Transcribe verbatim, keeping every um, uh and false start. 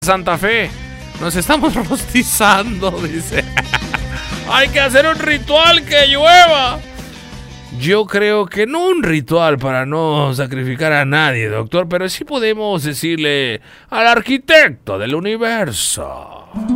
Santa Fe. Nos estamos rostizando, dice. Hay que hacer un ritual que llueva. Yo creo que no un ritual para no sacrificar a nadie, doctor, pero sí podemos decirle al arquitecto del universo.